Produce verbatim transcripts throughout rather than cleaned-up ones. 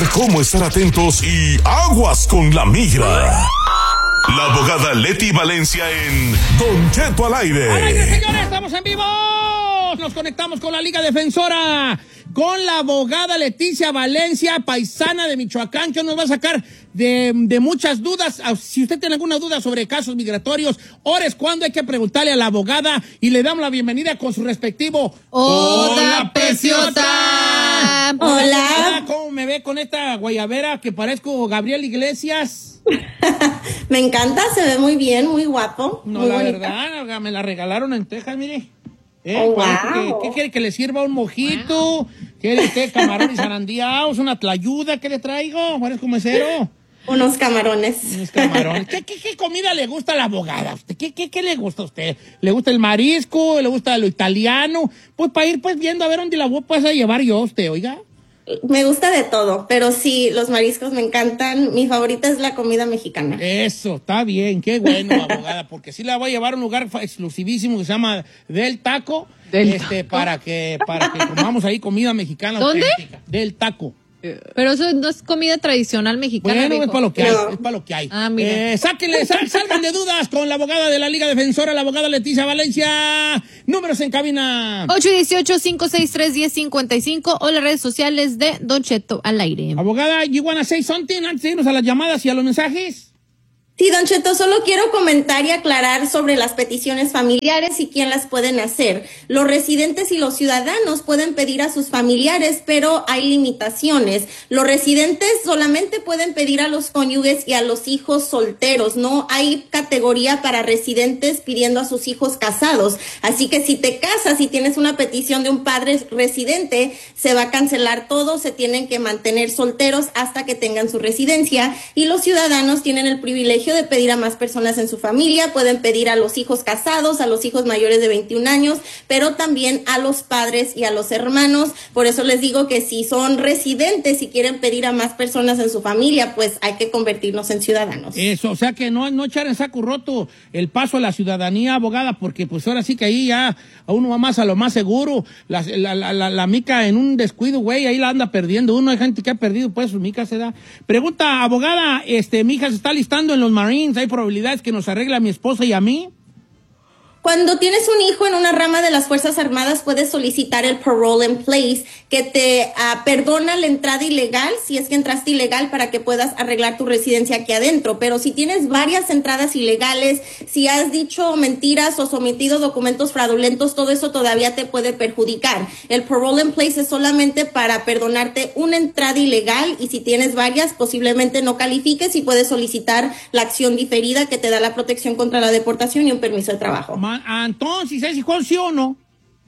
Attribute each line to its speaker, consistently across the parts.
Speaker 1: cómo estar atentos y aguas con la migra. La abogada Leti Valencia en Don Cheto al aire.
Speaker 2: ¡Al aire, señores! ¡Estamos en vivo! Nos conectamos con la Liga Defensora, con la abogada Leticia Valencia, paisana de Michoacán, que nos va a sacar de, de muchas dudas. Si usted tiene alguna duda sobre casos migratorios, ahora es cuando hay que preguntarle a la abogada, y le damos la bienvenida con su respectivo
Speaker 3: ¡Hola, preciosa!
Speaker 2: ¡Hola! ¿Cómo me ve con esta guayabera que parezco Gabriel Iglesias?
Speaker 3: Me encanta, se ve muy bien, muy guapo.
Speaker 2: No,
Speaker 3: muy
Speaker 2: la
Speaker 3: bonita.
Speaker 2: verdad, me la regalaron en Texas, mire. ¿Eh?
Speaker 3: Oh,
Speaker 2: ¿Qué,
Speaker 3: wow.
Speaker 2: ¿Qué quiere que le sirva? ¿Un mojito? Wow. ¿Quiere usted camarón y zarandeados? ¿Una tlayuda que le traigo? ¿Parezco mesero?
Speaker 3: Unos camarones.
Speaker 2: Unos camarones. ¿Qué, qué, ¿Qué comida le gusta a la abogada? ¿Qué, qué, ¿Qué le gusta a usted? ¿Le gusta el marisco? ¿Le gusta lo italiano? Pues para ir pues viendo a ver dónde la voy pues, a llevar yo a usted, oiga.
Speaker 3: Me gusta de todo, pero sí, los mariscos me encantan. Mi favorita es la comida mexicana.
Speaker 2: Eso, está bien, qué bueno, abogada, porque sí la voy a llevar a un lugar exclusivísimo que se llama Del Taco, Del este, taco. para que para que comamos ahí comida mexicana.
Speaker 4: ¿Dónde?
Speaker 2: Auténtica. Del Taco.
Speaker 4: Pero eso no es comida tradicional mexicana.
Speaker 2: Bueno,
Speaker 4: dijo.
Speaker 2: es para lo que hay,
Speaker 3: no.
Speaker 2: es para lo que hay.
Speaker 4: Ah, mira.
Speaker 2: Eh, sáquenle, sal, salgan de dudas con la abogada de la Liga Defensora, la abogada Leticia Valencia. Números en cabina.
Speaker 4: ocho uno ocho, cinco seis tres, uno cero cinco cinco o las redes sociales de Don Cheto al aire.
Speaker 2: Abogada, you wanna say something antes de irnos a las llamadas y a los mensajes?
Speaker 3: Sí, Don Cheto, solo quiero comentar y aclarar sobre las peticiones familiares y quién las pueden hacer. Los residentes y los ciudadanos pueden pedir a sus familiares, pero hay limitaciones. Los residentes solamente pueden pedir a los cónyuges y a los hijos solteros. No hay categoría para residentes pidiendo a sus hijos casados. Así que si te casas y tienes una petición de un padre residente, se va a cancelar todo, se tienen que mantener solteros hasta que tengan su residencia. Y los ciudadanos tienen el privilegio de pedir a más personas en su familia, pueden pedir a los hijos casados, a los hijos mayores de veintiún años, pero también a los padres y a los hermanos. Por eso les digo que si son residentes y quieren pedir a más personas en su familia, pues hay que convertirnos en ciudadanos.
Speaker 2: Eso, o sea que no, no echar en saco roto el paso a la ciudadanía, abogada, porque pues ahora sí que ahí ya a uno va más a lo más seguro. La, la, la, la, la mica en un descuido, güey, ahí la anda perdiendo. Uno hay gente que ha perdido, pues su mica se da. Pregunta, abogada, este, mi hija se está listando en los Marines, ¿hay probabilidades que nos arregle a mi esposa y a mí?
Speaker 3: Cuando tienes un hijo en una rama de las Fuerzas Armadas, puedes solicitar el parole in place, que te uh, perdona la entrada ilegal, si es que entraste ilegal, para que puedas arreglar tu residencia aquí adentro. Pero si tienes varias entradas ilegales, si has dicho mentiras o sometido documentos fraudulentos, todo eso todavía te puede perjudicar. El parole in place es solamente para perdonarte una entrada ilegal, y si tienes varias, posiblemente no califiques y puedes solicitar la acción diferida, que te da la protección contra la deportación y un permiso de trabajo.
Speaker 2: Entonces, ¿es igual sí o no?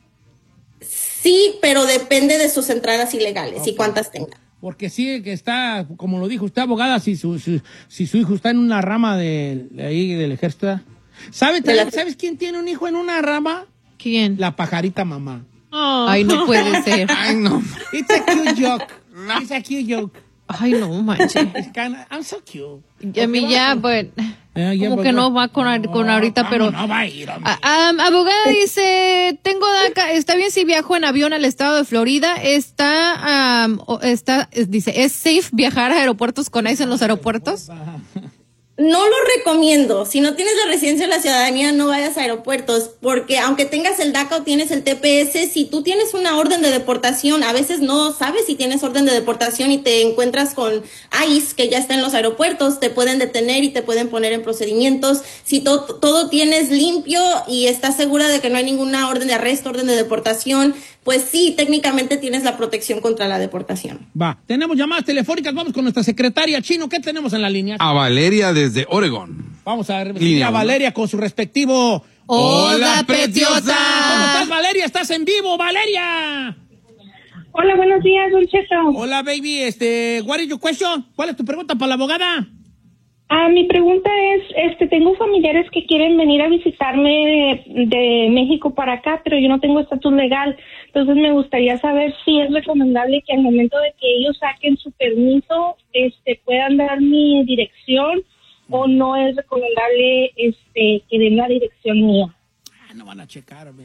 Speaker 3: Sí, pero depende de sus entradas ilegales, okay, y cuántas tenga.
Speaker 2: Porque sí, que está, como lo dijo usted, abogada, si su, su, si su hijo está en una rama de, de ahí del ejército. ¿Sabe, de la... ¿Sabes quién tiene un hijo en una rama?
Speaker 4: ¿Quién?
Speaker 2: La pajarita mamá.
Speaker 4: Oh. Ay, no puede ser.
Speaker 2: Ay, no. It's a cute joke. No. It's a cute joke.
Speaker 4: Ay, no, manches.
Speaker 2: I'm so cute.
Speaker 4: Y a mí ya, pues... Eh, como yeah, que no va con, no, con ahorita, pero...
Speaker 2: No va a ir, hombre.
Speaker 4: Um, abogada dice, tengo DACA, está bien si viajo en avión al estado de Florida, está, um, está, dice, ¿es safe viajar a aeropuertos con ICE en los aeropuertos?
Speaker 3: No lo recomiendo. Si no tienes la residencia o la ciudadanía, no vayas a aeropuertos, porque aunque tengas el DACA o tienes el T P S, si tú tienes una orden de deportación, a veces no sabes si tienes orden de deportación y te encuentras con ICE, que ya está en los aeropuertos, te pueden detener y te pueden poner en procedimientos. Si to- todo tienes limpio y estás segura de que no hay ninguna orden de arresto, orden de deportación, pues sí, técnicamente tienes la protección contra la deportación.
Speaker 2: Va, tenemos llamadas telefónicas, vamos con nuestra secretaria. Chino, ¿qué tenemos en la línea?
Speaker 5: A Valeria desde Oregón.
Speaker 2: Vamos a recibir a Valeria con su respectivo...
Speaker 4: ¡Hola, preciosa!
Speaker 2: ¿Cómo estás, Valeria? ¿Estás en vivo, Valeria?
Speaker 6: Hola, buenos días, Don Cheto.
Speaker 2: Hola, baby, este, what is your question? ¿Cuál es tu pregunta para la abogada?
Speaker 6: Ah, mi pregunta es, este, tengo familiares que quieren venir a visitarme de, de México para acá, pero yo no tengo estatus legal. Entonces me gustaría saber si es recomendable que al momento de que ellos saquen su permiso, este, puedan dar mi dirección, o no es recomendable, este, que den la dirección mía.
Speaker 2: Ah, no van a checar, man.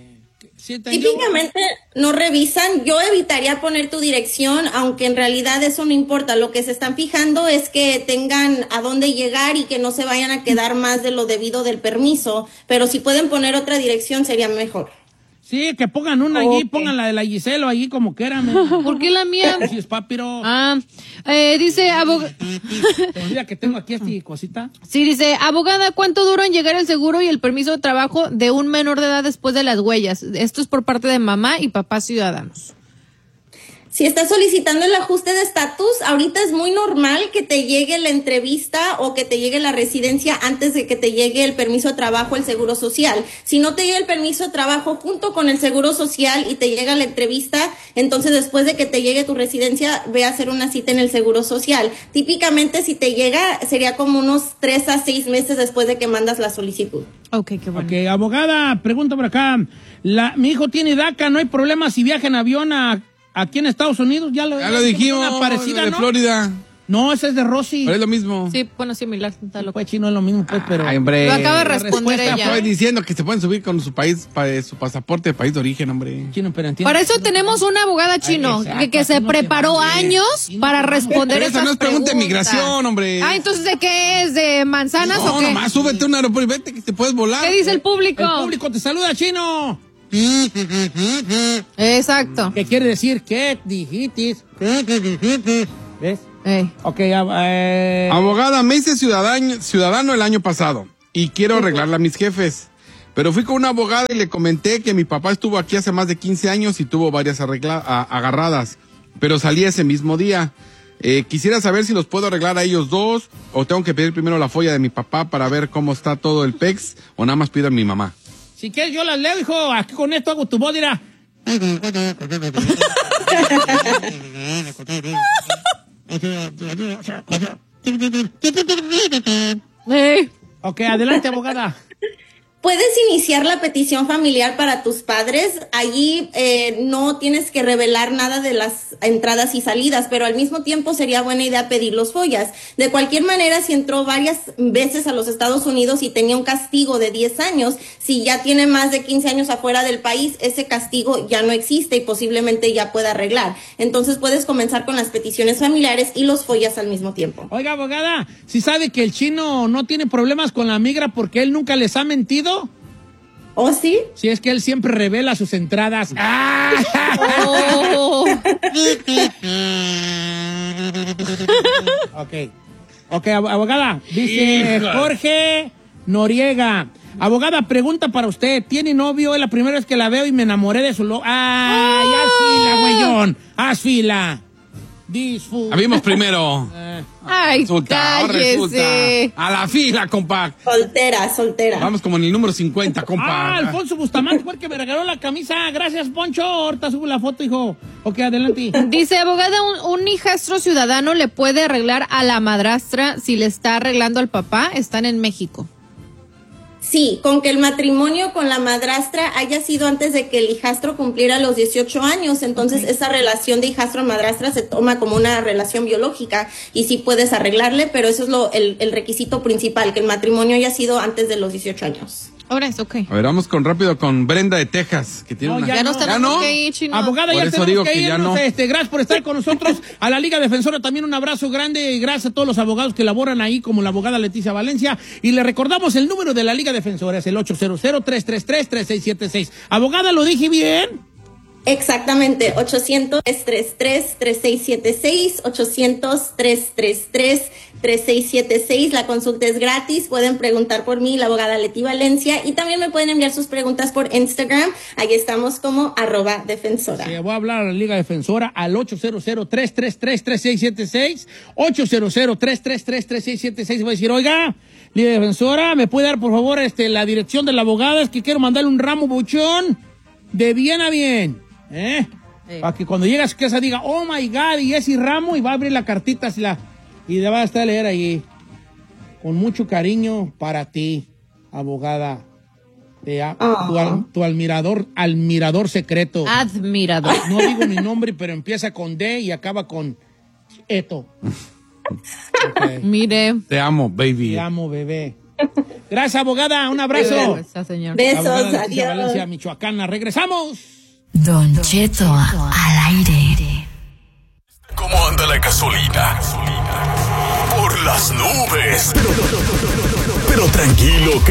Speaker 2: Sí, ¿entendió?
Speaker 3: Típicamente no revisan. Yo evitaría poner tu dirección, aunque en realidad eso no importa. Lo que se están fijando es que tengan a dónde llegar y que no se vayan a quedar más de lo debido del permiso. Pero si pueden poner otra dirección sería mejor.
Speaker 2: Sí, que pongan una
Speaker 3: Okay.
Speaker 2: allí, pongan la de la Giselo allí como quieran.
Speaker 4: ¿Por qué la mía?
Speaker 2: Si es papiro.
Speaker 4: Ah, eh, dice abogada.
Speaker 2: Te olvida que tengo aquí esta cosita.
Speaker 4: Sí, dice, abogada, ¿cuánto dura en llegar el seguro y el permiso de trabajo de un menor de edad después de las huellas? Esto es por parte de mamá y papá ciudadanos.
Speaker 3: Si estás solicitando el ajuste de estatus, ahorita es muy normal que te llegue la entrevista o que te llegue la residencia antes de que te llegue el permiso de trabajo, el seguro social. Si no te llega el permiso de trabajo junto con el seguro social y te llega la entrevista, entonces después de que te llegue tu residencia, ve a hacer una cita en el seguro social. Típicamente si te llega sería como unos tres a seis meses después de que mandas la solicitud.
Speaker 4: Ok, qué bueno.
Speaker 2: Ok, abogada, pregunta por acá. La, mi hijo tiene DACA, ¿no hay problema si viaja en avión a, aquí en Estados Unidos? Ya lo,
Speaker 5: Ya lo dijimos,
Speaker 2: una parecida,
Speaker 5: de
Speaker 2: ¿no?
Speaker 5: Florida.
Speaker 2: No, ese es de Rosy.
Speaker 5: Pero es lo mismo.
Speaker 4: Sí, bueno, similar. Está loco.
Speaker 2: Pues chino es lo mismo, pues, pero...
Speaker 5: Ay, hombre.
Speaker 4: Lo acaba de
Speaker 2: La
Speaker 4: responder
Speaker 2: respuesta
Speaker 4: ella.
Speaker 5: Estoy diciendo que se pueden subir con su país, pa- su pasaporte de país de origen, hombre.
Speaker 2: Chino, pero entiende.
Speaker 4: Para eso tenemos una abogada chino
Speaker 2: Ay,
Speaker 4: que, que se
Speaker 2: exacto, no te
Speaker 4: preparó
Speaker 2: mames.
Speaker 4: años
Speaker 2: Sí, no
Speaker 4: para
Speaker 2: te mames.
Speaker 4: responder
Speaker 5: Pero eso
Speaker 4: esas
Speaker 5: no es pregunta de
Speaker 4: preguntas.
Speaker 5: migración, hombre.
Speaker 4: Ah, entonces ¿de qué es? ¿De manzanas
Speaker 5: No,
Speaker 4: o qué?
Speaker 5: nomás súbete a un aeropuerto y vete que te puedes volar.
Speaker 4: ¿Qué dice el público?
Speaker 2: El público te saluda, chino.
Speaker 4: Exacto.
Speaker 2: ¿Qué quiere decir? ¿Qué dijiste? ¿Ves?
Speaker 4: Ey.
Speaker 2: Ok, eh...
Speaker 5: Abogada, me hice ciudadano, ciudadano el año pasado y quiero arreglarle a mis jefes. Pero fui con una abogada y le comenté que mi papá estuvo aquí hace más de quince años y tuvo varias arregla- a- agarradas, pero salí ese mismo día. Eh, quisiera saber si los puedo arreglar a ellos dos o tengo que pedir primero la folla de mi papá para ver cómo está todo el P E X o nada más pido a mi mamá.
Speaker 2: Si quieres yo las leo, hijo. Aquí con esto hago tu voz, dirá.
Speaker 4: Ey.
Speaker 2: Ok, adelante, abogada.
Speaker 3: Puedes iniciar la petición familiar para tus padres. Allí eh, no tienes que revelar nada de las entradas y salidas, pero al mismo tiempo sería buena idea pedir los follas. De cualquier manera, si entró varias veces a los Estados Unidos y tenía un castigo de diez años, si ya tiene más de quince años afuera del país, ese castigo ya no existe y posiblemente ya pueda arreglar. Entonces puedes comenzar con las peticiones familiares y los follas al mismo tiempo.
Speaker 2: Oiga, abogada, ¿sí sabe que el chino no tiene problemas con la migra porque él nunca les ha mentido?
Speaker 3: ¿Oh, sí?
Speaker 2: Si es que él siempre revela sus entradas. ¡Ah!
Speaker 4: Oh.
Speaker 2: Ok. Ok, ab- abogada. Dice Jorge Noriega. Abogada, pregunta para usted. ¿Tiene novio? Es la primera vez que la veo y me enamoré de su lo... ¡Ay, haz fila, güeyón! ¡Haz fila! Disfruta.
Speaker 5: Habimos primero.
Speaker 4: Ay,
Speaker 5: Resulta, ahora resulta.
Speaker 4: cállese.
Speaker 5: A la fila, compa.
Speaker 3: Soltera, soltera.
Speaker 5: Vamos como en el número cincuenta, compa.
Speaker 2: Ah, Alfonso Bustamante fue el que me regaló la camisa. Gracias, Poncho. Ahorita subo la foto, hijo. Ok, adelante.
Speaker 4: Dice, abogada, un, un hijastro ciudadano le puede arreglar a la madrastra si le está arreglando al papá. Están en México.
Speaker 3: Sí, con que el matrimonio con la madrastra haya sido antes de que el hijastro cumpliera los dieciocho años, entonces okay. Esa relación de hijastro-madrastra se toma como una relación biológica y sí puedes arreglarle, pero eso es lo el, el requisito principal, que el matrimonio haya sido antes de los dieciocho años.
Speaker 4: Ahora es ok.
Speaker 5: A ver, vamos con rápido con Brenda de Texas, que tiene
Speaker 2: No,
Speaker 5: una...
Speaker 2: ya
Speaker 4: Ya
Speaker 2: no.
Speaker 4: nos tenemos
Speaker 5: ¿Ya no?
Speaker 4: que ir, chino.
Speaker 2: Abogada,
Speaker 5: Por
Speaker 2: ya
Speaker 5: eso
Speaker 2: tenemos
Speaker 5: digo
Speaker 2: que
Speaker 5: que ya
Speaker 2: irnos.
Speaker 5: no.
Speaker 2: Este, gracias por estar con nosotros. A la Liga Defensora también un abrazo grande y gracias a todos los abogados que laboran ahí, como la abogada Leticia Valencia. Y le recordamos el número de la Liga Defensora, es el ocho cero cero, tres tres tres, tres seis siete seis. Abogada, ¿lo dije bien?
Speaker 3: Exactamente, ochocientos, tres tres tres, tres seis siete seis, ochocientos, tres tres tres, tres seis siete seis. La consulta es gratis, pueden preguntar por mí, la abogada Leti Valencia, y también me pueden enviar sus preguntas por Instagram, ahí estamos como arroba defensora.
Speaker 2: Sí, voy a hablar a la Liga Defensora al ocho cero cero, tres tres tres, tres seis siete seis, ocho cero cero, tres tres tres, tres seis siete seis. Voy a decir, oiga, Liga Defensora, ¿me puede dar por favor este, la dirección de la abogada? Es que quiero mandarle un ramo buchón de bien a bien. ¿Eh? Sí. Para que cuando llegue a su casa diga, oh my God, y ese ramo, y va a abrir la cartita así la, y le va a estar a leer ahí. Con mucho cariño para ti, abogada. Te a, oh. tu, al, tu admirador, admirador secreto.
Speaker 4: Admirador.
Speaker 2: No digo mi nombre, pero empieza con D y acaba con Eto. Okay.
Speaker 4: Mire.
Speaker 5: Te amo, baby.
Speaker 2: Te amo, bebé. Gracias, abogada. Un abrazo.
Speaker 4: Gracias, señor.
Speaker 3: Besos,
Speaker 2: Abogada Leticia
Speaker 3: adiós.
Speaker 2: Valencia, Michoacana. Regresamos.
Speaker 7: Don Cheto al aire.
Speaker 1: ¿Cómo anda la gasolina? Por las nubes. Pero, pero tranquilo.